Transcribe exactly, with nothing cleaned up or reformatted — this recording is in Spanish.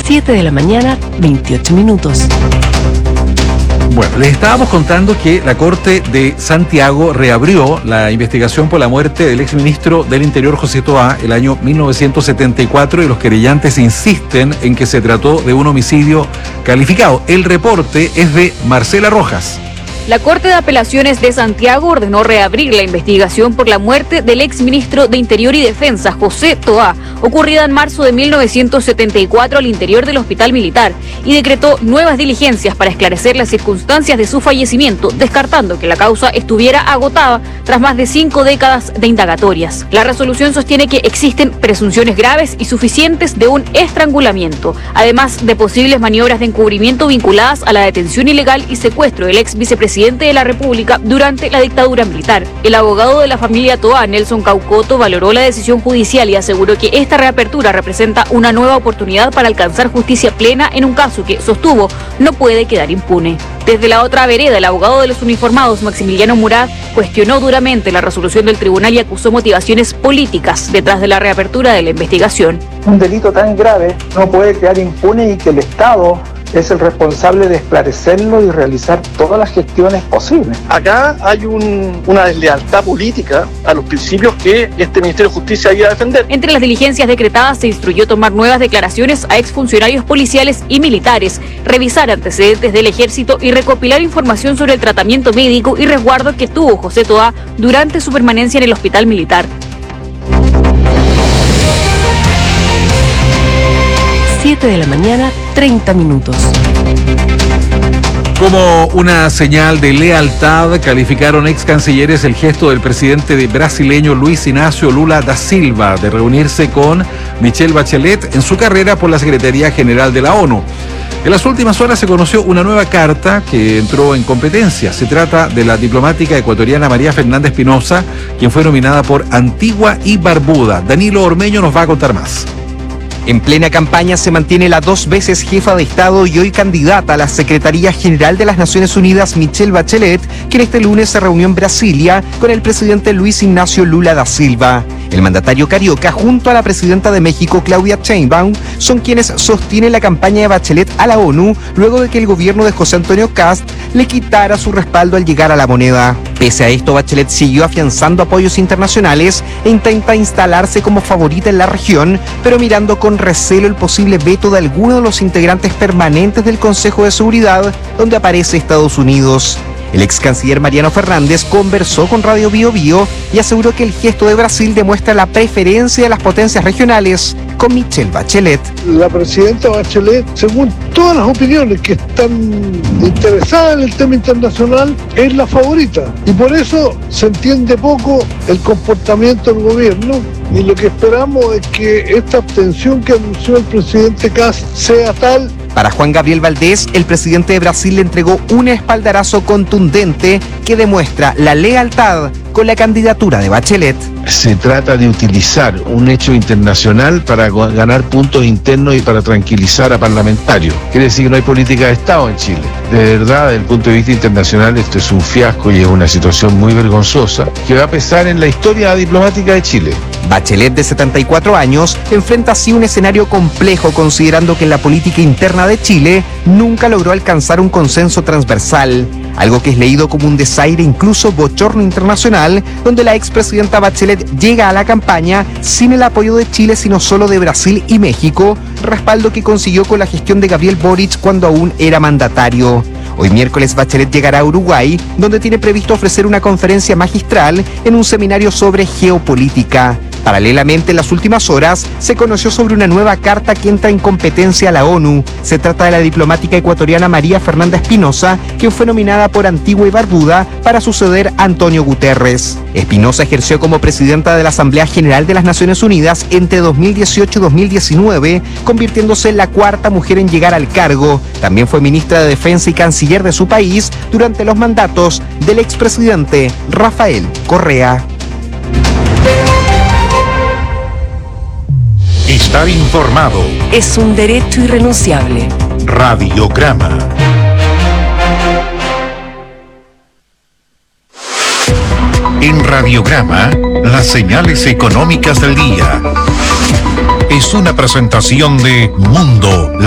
siete de la mañana, veintiocho minutos. Bueno, les estábamos contando que la Corte de Santiago reabrió la investigación por la muerte del exministro del Interior José Toá el año mil novecientos setenta y cuatro y los querellantes insisten en que se trató de un homicidio calificado. El reporte es de Marcela Rojas. La Corte de Apelaciones de Santiago ordenó reabrir la investigación por la muerte del exministro de Interior y Defensa, José Toá, ocurrida en marzo de mil novecientos setenta y cuatro al interior del Hospital Militar, y decretó nuevas diligencias para esclarecer las circunstancias de su fallecimiento, descartando que la causa estuviera agotada tras más de cinco décadas de indagatorias. La resolución sostiene que existen presunciones graves y suficientes de un estrangulamiento, además de posibles maniobras de encubrimiento vinculadas a la detención ilegal y secuestro del ex vicepresidente de la República durante la dictadura militar. El abogado de la familia Toá, Nelson Caucoto, valoró la decisión judicial y aseguró que esta reapertura representa una nueva oportunidad para alcanzar justicia plena en un caso que, sostuvo, no puede quedar impune. Desde la otra vereda, el abogado de los uniformados, Maximiliano Murat, cuestionó duramente la resolución del tribunal y acusó motivaciones políticas detrás de la reapertura de la investigación. Un delito tan grave no puede quedar impune y que el Estado es el responsable de esclarecerlo y realizar todas las gestiones posibles. Acá hay un, una deslealtad política a los principios que este Ministerio de Justicia iba a defender. Entre las diligencias decretadas se instruyó tomar nuevas declaraciones a exfuncionarios policiales y militares, revisar antecedentes del ejército y recopilar información sobre el tratamiento médico y resguardo que tuvo José Toá durante su permanencia en el Hospital Militar. siete de la mañana, treinta minutos. Como una señal de lealtad, calificaron ex cancilleres el gesto del presidente de brasileño Luis Inácio Lula da Silva de reunirse con Michelle Bachelet en su carrera por la Secretaría General de la ONU. En las últimas horas se conoció una nueva carta que entró en competencia. Se trata de la diplomática ecuatoriana María Fernanda Espinosa, quien fue nominada por Antigua y Barbuda. Danilo Ormeño nos va a contar más. En plena campaña se mantiene la dos veces jefa de Estado y hoy candidata a la Secretaría General de las Naciones Unidas, Michelle Bachelet, quien este lunes se reunió en Brasilia con el presidente Luis Ignacio Lula da Silva. El mandatario carioca, junto a la presidenta de México, Claudia Sheinbaum, son quienes sostienen la campaña de Bachelet a la ONU luego de que el gobierno de José Antonio Kast le quitara su respaldo al llegar a la moneda. Pese a esto, Bachelet siguió afianzando apoyos internacionales e intenta instalarse como favorita en la región, pero mirando con recelo el posible veto de alguno de los integrantes permanentes del Consejo de Seguridad, donde aparece Estados Unidos. El ex canciller Mariano Fernández conversó con Radio Bio Bio y aseguró que el gesto de Brasil demuestra la preferencia de las potencias regionales con Michelle Bachelet. La presidenta Bachelet, según todas las opiniones que están interesadas en el tema internacional, es la favorita. Y por eso se entiende poco el comportamiento del gobierno. Y lo que esperamos es que esta abstención que anunció el presidente Kast sea tal. Para Juan Gabriel Valdés, el presidente de Brasil le entregó un espaldarazo contundente que demuestra la lealtad con la candidatura de Bachelet. Se trata de utilizar un hecho internacional para ganar puntos internos y para tranquilizar a parlamentarios. Quiere decir que no hay política de Estado en Chile. De verdad, desde el punto de vista internacional, esto es un fiasco y es una situación muy vergonzosa que va a pesar en la historia diplomática de Chile. Bachelet, de setenta y cuatro años, enfrenta así un escenario complejo, considerando que en la política interna de Chile nunca logró alcanzar un consenso transversal, algo que es leído como un desaire, incluso bochorno internacional, donde la expresidenta Bachelet llega a la campaña sin el apoyo de Chile, sino solo de Brasil y México, respaldo que consiguió con la gestión de Gabriel Boric cuando aún era mandatario. Hoy miércoles Bachelet llegará a Uruguay, donde tiene previsto ofrecer una conferencia magistral en un seminario sobre geopolítica. Paralelamente, en las últimas horas, se conoció sobre una nueva carta que entra en competencia a la ONU. Se trata de la diplomática ecuatoriana María Fernanda Espinosa, quien fue nominada por Antigua y Barbuda para suceder a Antonio Guterres. Espinosa ejerció como presidenta de la Asamblea General de las Naciones Unidas entre dos mil dieciocho y dos mil diecinueve, convirtiéndose en la cuarta mujer en llegar al cargo. También fue ministra de Defensa y canciller de su país durante los mandatos del expresidente Rafael Correa. Estar informado es un derecho irrenunciable. Radiograma. En Radiograma, las señales económicas del día. Es una presentación de Mundo.